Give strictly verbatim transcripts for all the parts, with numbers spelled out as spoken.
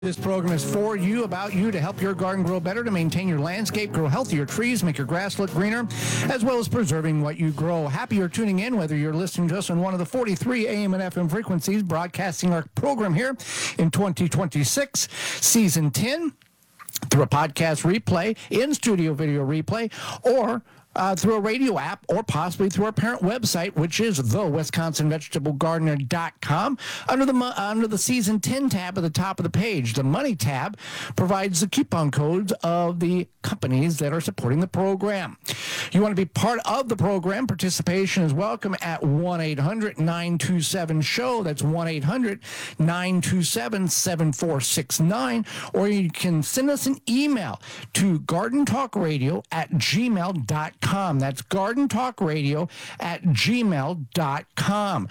This program is for you, about you, to help your garden grow better, to maintain your landscape, grow healthier trees, make your grass look greener, as well as preserving what you grow. Happy you're tuning in, whether you're listening to us on one of the forty-three A M and F M frequencies, broadcasting our program here in twenty twenty-six, Season ten, through a podcast replay, in-studio video replay, or Uh, through a radio app, or possibly through our parent website, which is the wisconsin vegetable gardener dot com. Under the uh, under the Season ten tab at the top of the page, the Money tab provides the coupon codes of the companies that are supporting the program. You want to be part of the program? Participation is welcome at one eight hundred nine two seven show. That's one eight hundred nine two seven seven four six nine. Or you can send us an email to garden talk radio at gmail dot com. That's garden talk radio at gmail dot com.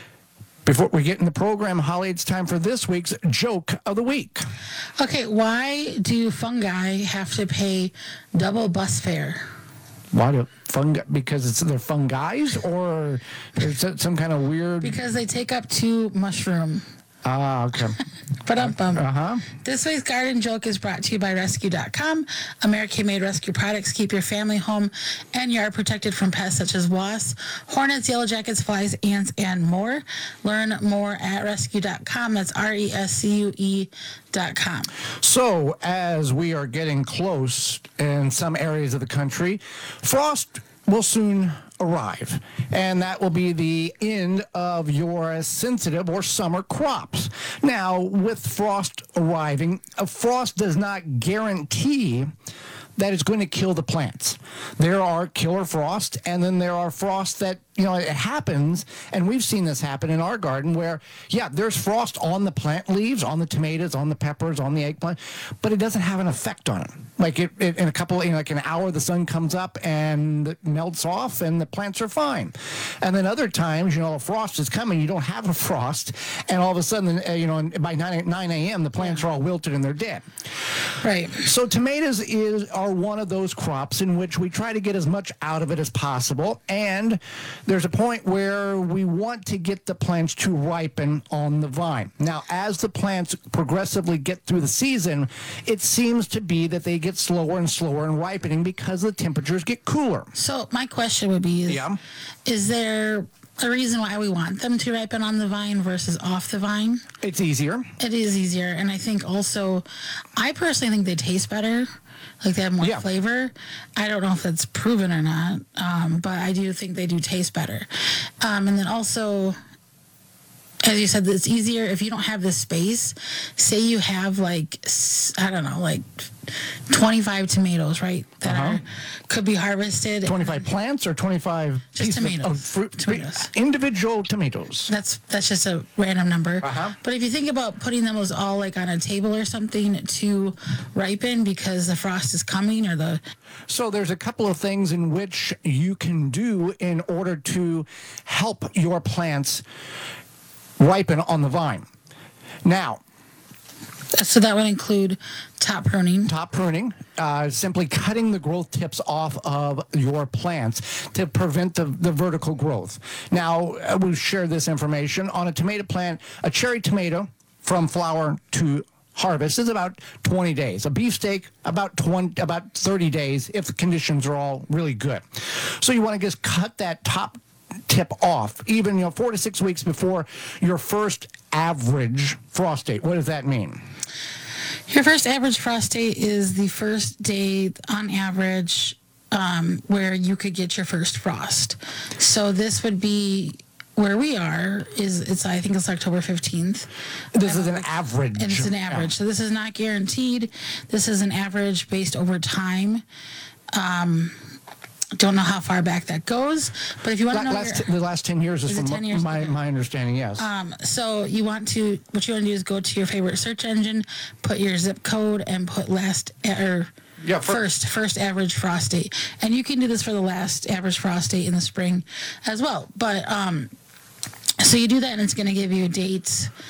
Before we get in the program, Holly, it's time for this week's joke of the week. Okay, why do fungi have to pay double bus fare? Why do fungi? Because it's they're fungi, or there's some kind of weird. Because they take up two mushroom. Ah, okay. But um, um, uh-huh. This week's garden joke is brought to you by rescue dot com. American-made rescue products keep your family, home, and yard protected from pests such as wasps, hornets, yellow jackets, flies, ants, and more. Learn more at rescue dot com. That's R E S C U E dot com. So, as we are getting close in some areas of the country, frost will soon arrive, and that will be the end of your sensitive or summer crops. Now, with frost arriving, a frost does not guarantee that it's going to kill the plants. There are killer frost, and then there are frosts that, you know, it happens, and we've seen this happen in our garden where, yeah, there's frost on the plant leaves, on the tomatoes, on the peppers, on the eggplant, but it doesn't have an effect on it. Like it, it in a couple, you know, like an hour, the sun comes up and it melts off, and the plants are fine. And then other times, you know, a frost is coming, you don't have a frost, and all of a sudden, uh, you know, by nine a.m., the plants are all wilted and they're dead. Right. So tomatoes is are one of those crops in which we try to get as much out of it as possible, and there's a point where we want to get the plants to ripen on the vine. Now, as the plants progressively get through the season, it seems to be that they get slower and slower in ripening because the temperatures get cooler. So my question would be, is, yeah. is there a reason why we want them to ripen on the vine versus off the vine? It's easier. It is easier, and I think also, I personally think they taste better. Like they have more yeah. flavor. I don't know if that's proven or not, um, but I do think they do taste better. Um, and then also, as you said, it's easier if you don't have the space. Say you have like, I don't know, like twenty-five tomatoes, right? That uh-huh. are, could be harvested. twenty-five plants or twenty-five just pieces tomatoes. of fruit? Tomatoes. Individual tomatoes. That's that's just a random number. Uh-huh. But if you think about putting them all like on a table or something to ripen because the frost is coming, or the So there's a couple of things in which you can do in order to help your plants ripen on the vine. Now, so that would include top pruning. Top pruning, uh, simply cutting the growth tips off of your plants to prevent the, the vertical growth. Now, we've shared this information. On a tomato plant, a cherry tomato from flower to harvest is about twenty days. A beefsteak, about twenty, about thirty days if the conditions are all really good. So you want to just cut that top tip off, even, you know, four to six weeks before your first average frost date. What does that mean? Your first average frost date is the first day on average um, where you could get your first frost. So this would be where we are is it's I think it's October fifteenth. This is an average. And it's an average. Yeah. So this is not guaranteed. This is an average based over time. Um, Don't know how far back that goes, but if you want to know last, your, the last ten years is, is from ten years? my my understanding. Yes. Um. So you want to what you want to do is go to your favorite search engine, put your zip code, and put last or yeah, first first average frost date, and you can do this for the last average frost date in the spring, as well. But um, so you do that, and it's going to give you dates.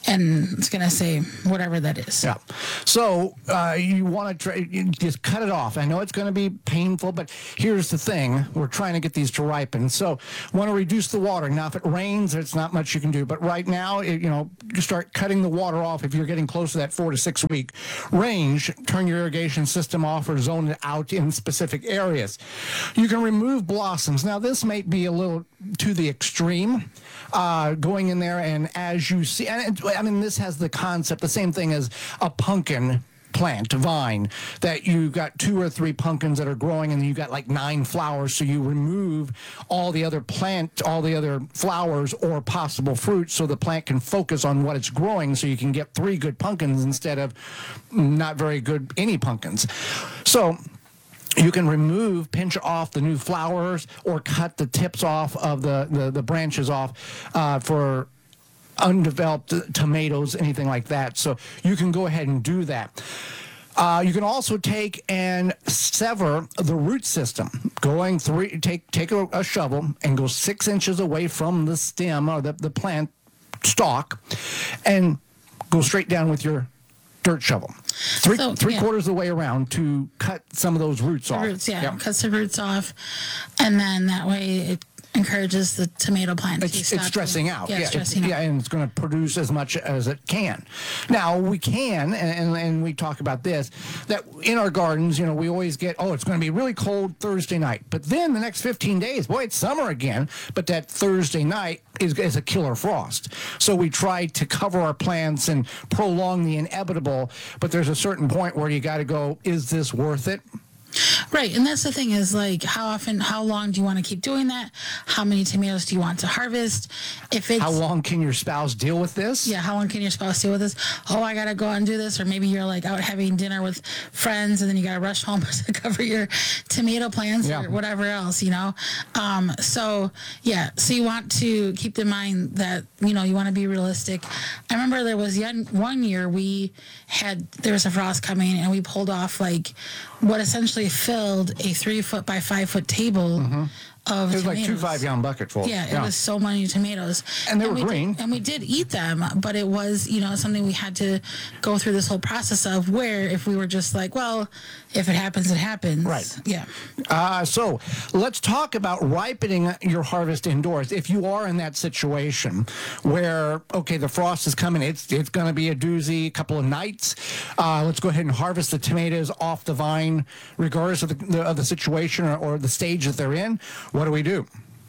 and it's going to say whatever that is. Yeah. So uh, you want to try, you just cut it off. I know it's going to be painful, but here's the thing. We're trying to get these to ripen. So want to reduce the watering. Now, if it rains, there's not much you can do. But right now, it, you know, you start cutting the water off if you're getting close to that four to six week range. Turn your irrigation system off or zone it out in specific areas. You can remove blossoms. Now, this may be a little to the extreme, uh, going in there, and as you see, and it, I mean, this has the concept, the same thing as a pumpkin plant, vine, that you got two or three pumpkins that are growing and you got like nine flowers, so you remove all the other plant, all the other flowers or possible fruit, so the plant can focus on what it's growing, so you can get three good pumpkins instead of not very good any pumpkins. So you can remove, pinch off the new flowers or cut the tips off of the, the, the branches off uh, for undeveloped tomatoes, anything like that. So you can go ahead and do that. Uh, you can also take and sever the root system. Going three, take take a, a shovel and go six inches away from the stem or the, the plant stalk, and go straight down with your dirt shovel. Three So, three yeah. quarters of the way around to cut some of those roots The off. roots, yeah, Yep. cuts the roots off, and then that way it encourages the tomato plant to It's, stop it's stressing out. Yeah, Yeah, stressing it's, out. yeah, and it's going to produce as much as it can. Now, we can, and, and, and we talk about this, that in our gardens, you know, we always get, oh, it's going to be really cold Thursday night. But then the next fifteen days, boy, it's summer again. But that Thursday night is, is a killer frost. So we try to cover our plants and prolong the inevitable. But there's a certain point where you got to go, is this worth it? Right, and that's the thing is like how often, how long do you want to keep doing that? How many tomatoes do you want to harvest? If it's How long can your spouse deal with this? yeah, how long can your spouse deal with this? Oh, I gotta go out and do this, or maybe you're like out having dinner with friends, and then you gotta rush home to cover your tomato plants Yeah. or whatever else, you know. Um, so yeah, so you want to keep in mind that you know you want to be realistic. I remember there was yon- one year we had there was a frost coming, and we pulled off like what essentially filled a three foot by five foot table Mm-hmm. of It was tomatoes. like two five gallon bucketfuls. Yeah, it was so many tomatoes. And they were we green. Did, and we did eat them, but it was, you know, something we had to go through this whole process of where if we were just like, well, if it happens, it happens. Right. Yeah. Uh, so let's talk about ripening your harvest indoors. If you are in that situation where, okay, the frost is coming, it's it's going to be a doozy, a couple of nights. Uh, let's go ahead and harvest the tomatoes off the vine, regardless of the, the, of the situation or, or the stage that they're in. What do we do?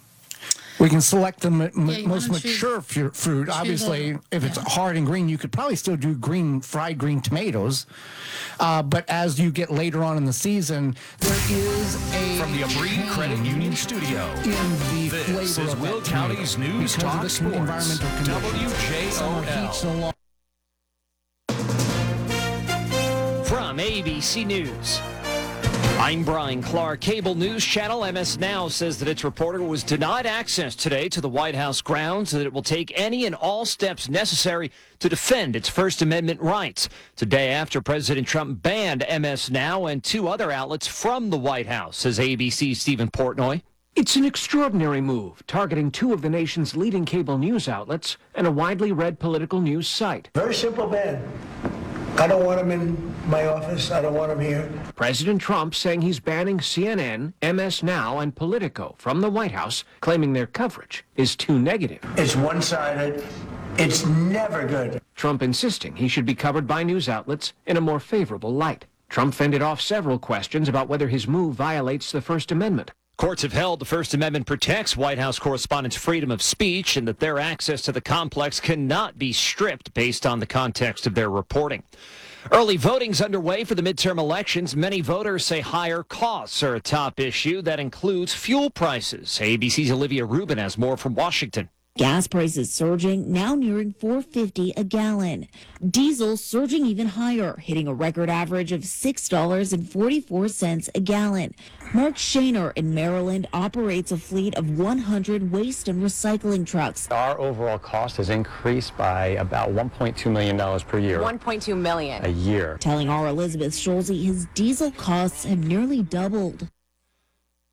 We can select the m- m- Yeah, you most wanna choose- mature fu- fruit. Obviously, the- if it's yeah. hard and green, you could probably still do green, fried green tomatoes. Uh, but as you get later on in the season, there is a From the Abreed Credit Union Studio, in the this flavor is of Will that County's tomato News because of Talk the Sports, environmental conditions. W J Summer heat's no O longer- L. From A B C News, I'm Brian Clark. Cable News Channel M S Now says that its reporter was denied access today to the White House grounds, and that it will take any and all steps necessary to defend its First Amendment rights. Today after President Trump banned M S Now and two other outlets from the White House, says A B C's Stephen Portnoy. It's an extraordinary move, targeting two of the nation's leading cable news outlets and a widely read political news site. Very simple ban. I don't want him in my office. I don't want him here. President Trump saying he's banning C N N, M S Now, and Politico from the White House, claiming their coverage is too negative. It's one-sided. It's never good. Trump insisting he should be covered by news outlets in a more favorable light. Trump fended off several questions about whether his move violates the First Amendment. Courts have held the First Amendment protects White House correspondents' freedom of speech and that their access to the complex cannot be stripped based on the context of their reporting. Early voting's underway for the midterm elections. Many voters say higher costs are a top issue. That includes fuel prices. A B C's Olivia Rubin has more from Washington. Gas prices surging, now nearing four dollars and fifty cents a gallon. Diesel surging even higher, hitting a record average of six dollars and forty-four cents a gallon. Mark Shaner in Maryland operates a fleet of one hundred waste and recycling trucks. Our overall cost has increased by about one point two million dollars per year. one point two million A year. Telling our Elizabeth Schulze his diesel costs have nearly doubled.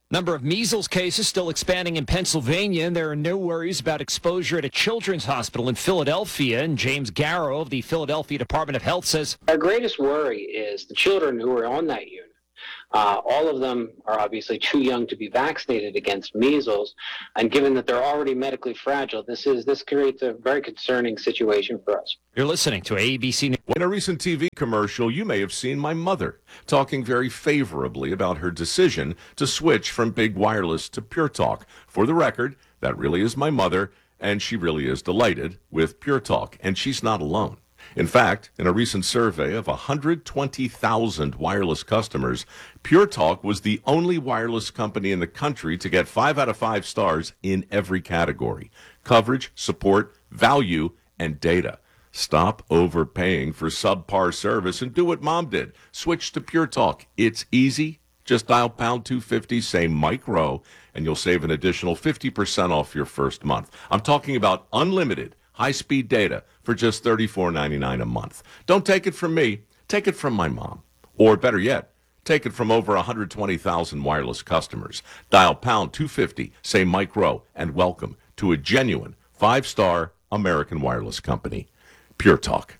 Number of measles cases still expanding in Pennsylvania, and there are no worries about exposure at a children's hospital in Philadelphia. And James Garrow of the Philadelphia Department of Health says, our greatest worry is the children who are on that unit. Uh, all of them are obviously too young to be vaccinated against measles, and given that they're already medically fragile, this is this creates a very concerning situation for us. You're listening to A B C News. In a recent T V commercial, you may have seen my mother talking very favorably about her decision to switch from big wireless to Pure Talk. For the record, that really is my mother, and she really is delighted with Pure Talk, and she's not alone. In fact, in a recent survey of one hundred twenty thousand wireless customers, Pure Talk was the only wireless company in the country to get five out of five stars in every category: coverage, support, value, and data. Stop overpaying for subpar service and do what Mom did. Switch to Pure Talk. It's easy. Just dial pound two fifty, say Mike Rowe, and you'll save an additional fifty percent off your first month. I'm talking about unlimited high-speed data for just thirty-four ninety-nine a month. Don't take it from me. Take it from my mom. Or better yet, take it from over one hundred twenty thousand wireless customers. Dial pound two fifty, say Mike Rowe, and welcome to a genuine five-star American wireless company. Pure Talk.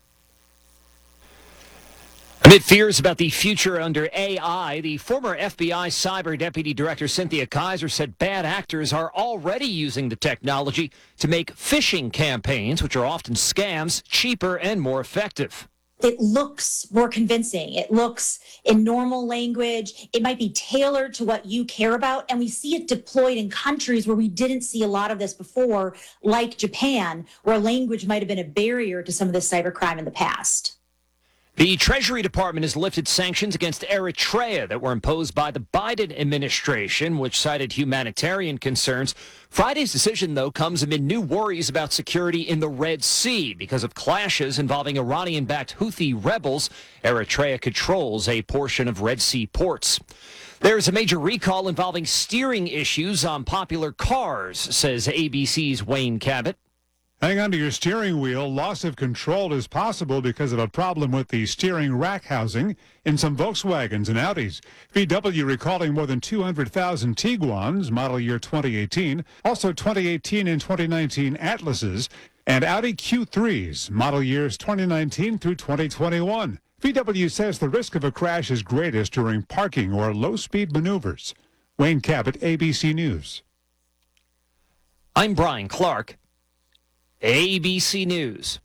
Amid fears about the future under A I, the former F B I Cyber Deputy Director Cynthia Kaiser said bad actors are already using the technology to make phishing campaigns, which are often scams, cheaper and more effective. It looks more convincing. It looks in normal language. It might be tailored to what you care about. And we see it deployed in countries where we didn't see a lot of this before, like Japan, where language might have been a barrier to some of this cybercrime in the past. The Treasury Department has lifted sanctions against Eritrea that were imposed by the Biden administration, which cited humanitarian concerns. Friday's decision, though, comes amid new worries about security in the Red Sea because of clashes involving Iranian-backed Houthi rebels. Eritrea controls a portion of Red Sea ports. There's a major recall involving steering issues on popular cars, says A B C's Wayne Cabot. Hang on to your steering wheel. Loss of control is possible because of a problem with the steering rack housing in some Volkswagens and Audis. V W recalling more than two hundred thousand Tiguans, model year twenty eighteen, also twenty eighteen and twenty nineteen Atlases, and Audi Q threes, model years twenty nineteen through twenty twenty-one. V W says the risk of a crash is greatest during parking or low-speed maneuvers. Wayne Cabot, A B C News. I'm Brian Clark. A B C News.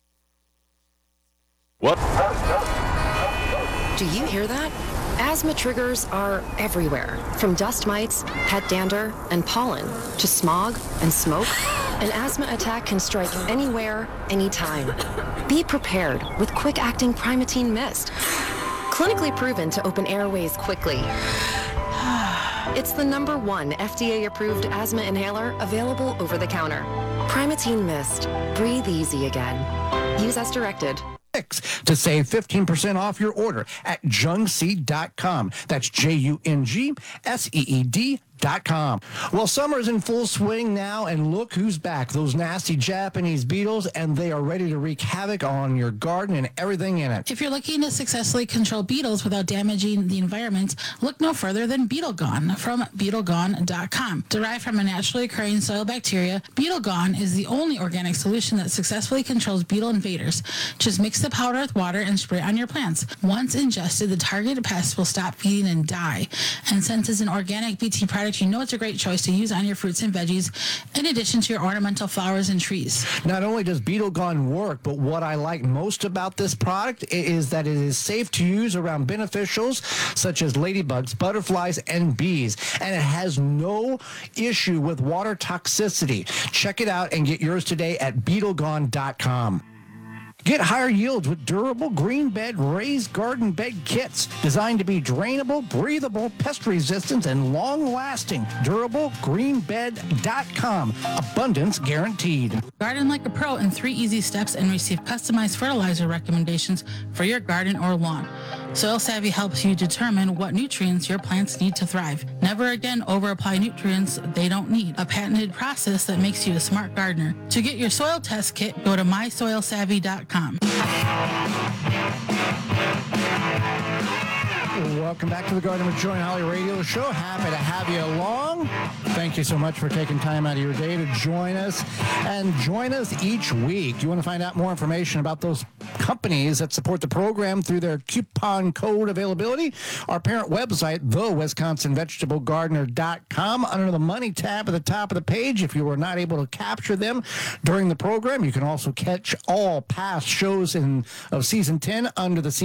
What? Do you hear that? Asthma triggers are everywhere, from dust mites, pet dander, and pollen, to smog and smoke. An asthma attack can strike anywhere, anytime. Be prepared with quick-acting Primatene Mist. Clinically proven to open airways quickly. It's the number one F D A-approved asthma inhaler available over the counter. Primatene Mist. Breathe easy again. Use as directed. To save fifteen percent off your order at jungseed dot com. That's J U N G S E E D dot com. Well, summer's in full swing now, and look who's back. Those nasty Japanese beetles, and they are ready to wreak havoc on your garden and everything in it. If you're looking to successfully control beetles without damaging the environment, look no further than Beetle Gone from beetle gone dot com. Derived from a naturally occurring soil bacteria, Beetle Gone is the only organic solution that successfully controls beetle invaders. Just mix the powder with water and spray it on your plants. Once ingested, the targeted pests will stop feeding and die. And since it's an organic B T product, you know it's a great choice to use on your fruits and veggies, in addition to your ornamental flowers and trees. Not only does Beetle Gone work, but what I like most about this product is that it is safe to use around beneficials such as ladybugs, butterflies, and bees. And it has no issue with water toxicity. Check it out and get yours today at beetle gone dot com. Get higher yields with durable green bed raised garden bed kits designed to be drainable, breathable, pest resistant, and long lasting. durable green bed dot com. Abundance guaranteed. Garden like a pro in three easy steps and receive customized fertilizer recommendations for your garden or lawn. Soil Savvy helps you determine what nutrients your plants need to thrive. Never again over-apply nutrients they don't need. A patented process that makes you a smart gardener. To get your soil test kit, go to my soil savvy dot com. Welcome welcome back to the Garden with Joy and Holly radio show. Happy to have you along. Thank you so much for taking time out of your day to join us. And join us each week. You want to find out more information about those companies that support the program through their coupon code availability? Our parent website, the wisconsin vegetable gardener dot com. Under the Money tab at the top of the page, if you were not able to capture them during the program, you can also catch all past shows in of season ten under the